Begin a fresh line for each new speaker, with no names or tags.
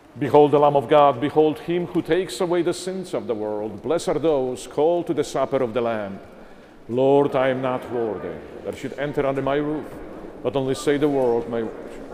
Behold the Lamb of God, behold him who takes away the sins of the world. Blessed are those called to the supper of the Lamb. Lord, I am not worthy that you should enter under my roof, but only say the word, my